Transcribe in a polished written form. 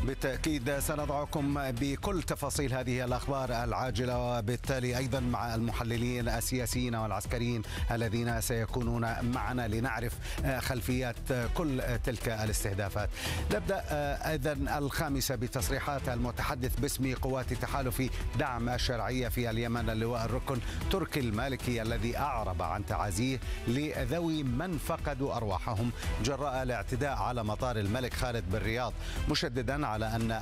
بالتأكيد سنضعكم بكل تفاصيل هذه الأخبار العاجلة، وبالتالي أيضا مع المحللين السياسيين والعسكريين الذين سيكونون معنا لنعرف خلفيات كل تلك الاستهدافات. نبدأ إذن الخامسة بتصريحات المتحدث باسم قوات تحالف دعم الشرعية في اليمن اللواء الركن تركي المالكي، الذي أعرب عن تعازيه لذوي من فقدوا أرواحهم جراء الاعتداء على مطار الملك خالد بالرياض، مشددا على أن